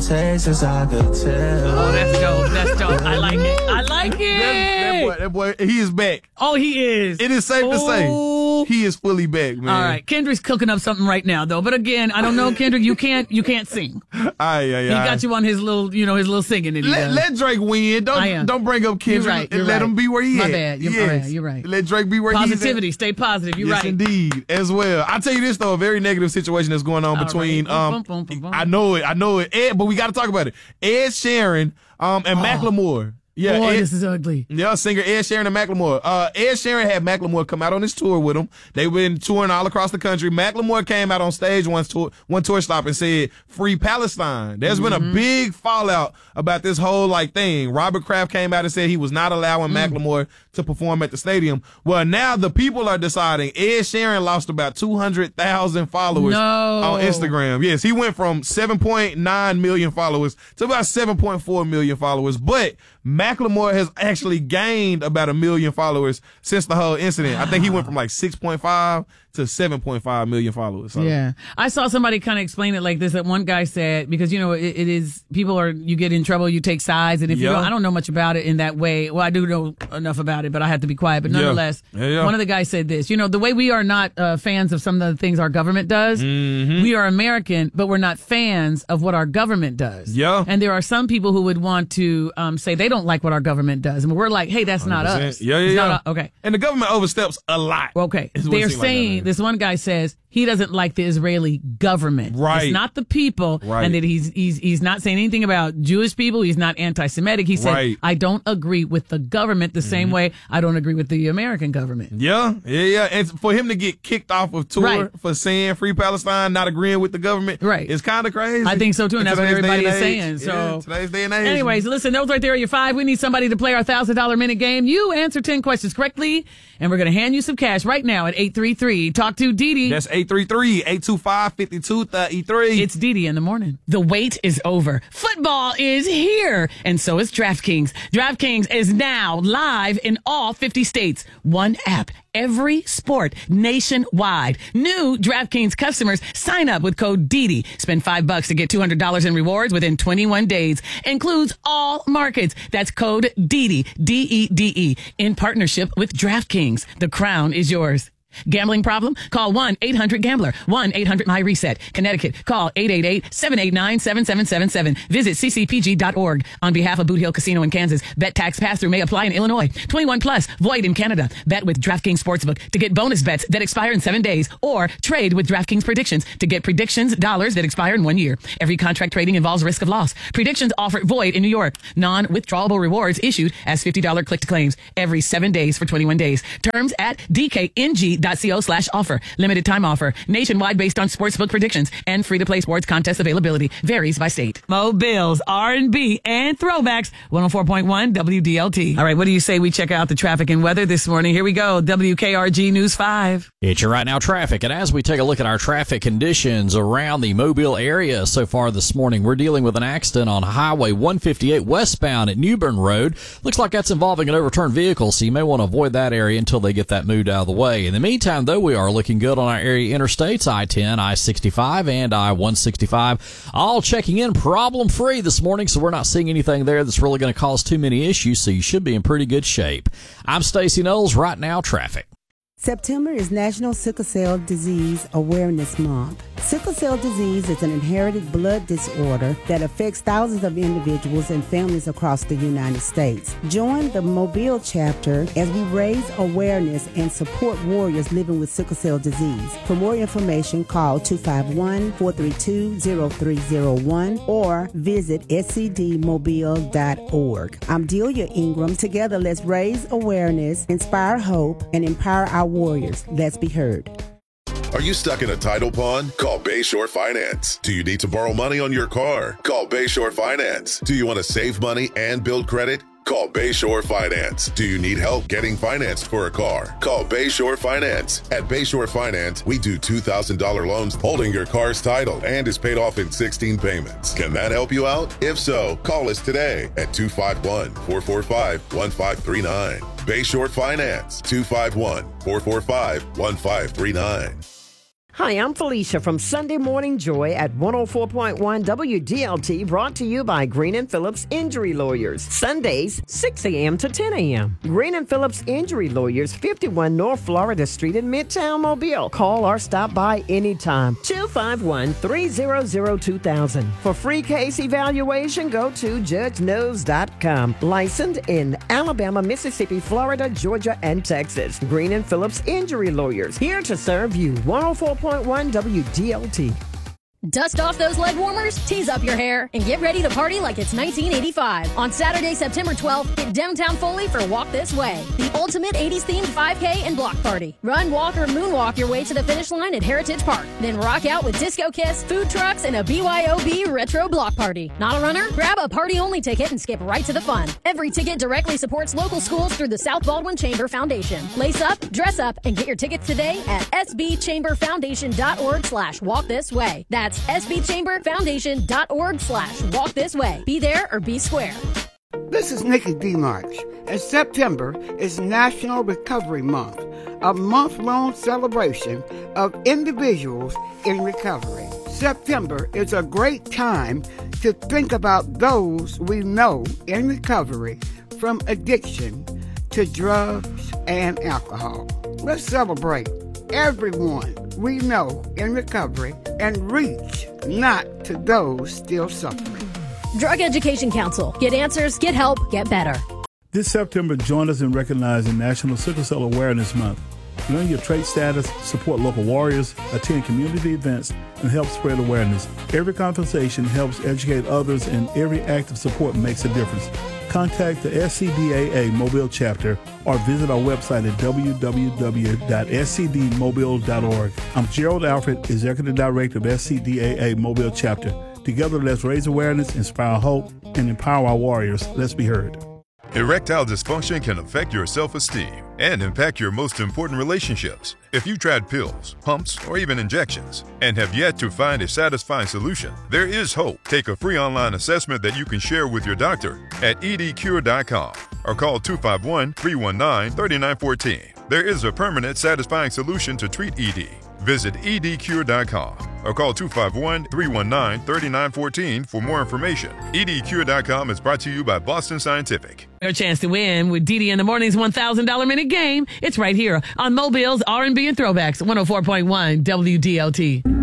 Texas, I could tell. Oh, that's dope. That's dope. I like it. I like it. That boy, he is back. Oh, he is. It is safe to say he is fully back, man. All right, Kendrick's cooking up something right now, though. But again, I don't know, Kendrick. You can't sing. He got you on his little singing. Let Drake win. Don't bring up Kendrick. Let him be where he is. My bad. You're right. Let Drake be where he is. Positivity. Stay positive. You're yes, right. Indeed, as well. I'll tell you this though, a very negative situation that's going on between. I know it. But we got to talk about it. Ed Sheeran and Macklemore. Yeah, boy, this is ugly. Yeah, singer Ed Sheeran and Macklemore. Ed Sheeran had Macklemore come out on his tour with him. They've been touring all across the country. Macklemore came out on stage one tour stop and said, "Free Palestine." There's been a big fallout about this whole thing. Robert Kraft came out and said he was not allowing Macklemore to perform at the stadium. Well, now the people are deciding. Ed Sheeran lost about 200,000 followers on Instagram. Yes, he went from 7.9 million followers to about 7.4 million followers. But Macklemore has actually gained about 1 million followers since the whole incident. I think he went from 6.5 to 7.5 million followers. So. Yeah. I saw somebody kind of explain it like this, that one guy said, because, it is, you get in trouble, you take sides, and if you don't, I don't know much about it in that way. Well, I do know enough about it, but I have to be quiet. But nonetheless, one of the guys said this, the way we are not fans of some of the things our government does, we are American, but we're not fans of what our government does. Yeah. And there are some people who would want to say they don't like what our government does. And we're like, hey, that's 100%. Not us. Yeah. Okay. And the government oversteps a lot. Okay. They're saying, this one guy says he doesn't like the Israeli government. Right. It's not the people. Right. And that he's not saying anything about Jewish people. He's not anti-Semitic. He said, I don't agree with the government the same way I don't agree with the American government. Yeah. And for him to get kicked off of tour for saying Free Palestine, not agreeing with the government, it's kind of crazy. I think so too, and that's what everybody is saying. So today's day and age. Anyways, listen, those right there are your 5. We need somebody to play our $1,000 minute game. You answer 10 questions correctly, and we're going to hand you some cash right now at 833. Talk to Didi. That's 833-825-5233. It's Didi in the morning. The wait is over. Football is here, and so is DraftKings. DraftKings is now live in all 50 states. One app, every sport, nationwide. New DraftKings customers sign up with code DIDI. Spend $5 to get $200 in rewards within 21 days. Includes all markets. That's code DIDI, DEDE, in partnership with DraftKings. The crown is yours. Gambling problem? Call 1-800-GAMBLER. 1-800-MY-RESET. Connecticut. Call 888-789-7777. Visit ccpg.org. On behalf of Boot Hill Casino in Kansas, bet tax pass-through may apply in Illinois. 21 plus. Void in Canada. Bet with DraftKings Sportsbook to get bonus bets that expire in 7 days, or trade with DraftKings Predictions to get predictions dollars that expire in 1 year. Every contract trading involves risk of loss. Predictions offer void in New York. Non-withdrawable rewards issued as $50 click to claims every 7 days for 21 days. Terms at dkng.co/offer. Limited time offer. Nationwide based on sportsbook predictions and free-to-play sports contest availability. Varies by state. Mobiles, R&B, and throwbacks. 104.1 WDLT. All right, what do you say we check out the traffic and weather this morning? Here we go. WKRG News 5. It's your Right Now traffic. And as we take a look at our traffic conditions around the Mobile area so far this morning, we're dealing with an accident on Highway 158 westbound at Newbern Road. Looks like that's involving an overturned vehicle, so you may want to avoid that area until they get that moved out of the way. In the meantime, though, we are looking good on our area interstates, I-10, I-65, and I-165, all checking in problem-free this morning, so we're not seeing anything there that's really going to cause too many issues, so you should be in pretty good shape. I'm Stacey Knowles, Right Now Traffic. September is National Sickle Cell Disease Awareness Month. Sickle cell disease is an inherited blood disorder that affects thousands of individuals and families across the United States. Join the Mobile chapter as we raise awareness and support warriors living with sickle cell disease. For more information, call 251-432-0301 or visit scdmobile.org. I'm Delia Ingram. Together, let's raise awareness, inspire hope, and empower our warriors. Let's be heard. Are you stuck in a title pond? Call Bayshore Finance. Do you need to borrow money on your car? Call Bayshore Finance. Do you want to save money and build credit? Call Bayshore Finance. Do you need help getting financed for a car? Call Bayshore Finance. At Bayshore Finance, we do $2,000 loans holding your car's title and is paid off in 16 payments. Can that help you out? If so, call us today at 251-445-1539. Bayshore Finance, 251-445-1539. Hi, I'm Felicia from Sunday Morning Joy at 104.1 WDLT, brought to you by Green & Phillips Injury Lawyers. Sundays, 6 a.m. to 10 a.m. Green & Phillips Injury Lawyers, 51 North Florida Street in Midtown Mobile. Call or stop by anytime. 251-300-2000. For free case evaluation, go to judgeknows.com. Licensed in Alabama, Mississippi, Florida, Georgia, and Texas. Green & Phillips Injury Lawyers, here to serve you. 104.1 WDLT. Dust off those leg warmers, tease up your hair, and get ready to party like it's 1985. On Saturday, September 12th, hit downtown Foley for Walk This Way, the ultimate 80s-themed 5K and block party. Run, walk, or moonwalk your way to the finish line at Heritage Park. Then rock out with Disco Kiss, food trucks, and a BYOB retro block party. Not a runner? Grab a party-only ticket and skip right to the fun. Every ticket directly supports local schools through the South Baldwin Chamber Foundation. Lace up, dress up, and get your tickets today at sbchamberfoundation.org/walkthisway. That's sbchamberfoundation.org/walkthisway. Be there or be square. This is Nikki DeMarch, and September is National Recovery Month, a month-long celebration of individuals in recovery. September is a great time to think about those we know in recovery from addiction to drugs and alcohol. Let's celebrate everyone we know in recovery and reach not to those still suffering. Drug Education Council. Get answers, get help, get better. This September, join us in recognizing National Sickle Cell Awareness Month. Learn your trait status, support local warriors, attend community events, and help spread awareness. Every conversation helps educate others, and every act of support makes a difference. Contact the SCDAA Mobile chapter or visit our website at www.scdmobile.org. I'm Gerald Alfred, Executive Director of SCDAA Mobile Chapter. Together, let's raise awareness, inspire hope, and empower our warriors. Let's be heard. Erectile dysfunction can affect your self-esteem and impact your most important relationships. If you've tried pills, pumps, or even injections and have yet to find a satisfying solution, there is hope. Take a free online assessment that you can share with your doctor at edcure.com or call 251-319-3914. There is a permanent, satisfying solution to treat ED. Visit edcure.com or call 251-319-3914 for more information. edcure.com is brought to you by Boston Scientific. Your chance to win with Didi in the Morning's $1,000 minute game. It's right here on Mobile's R&B and Throwbacks, 104.1 WDLT.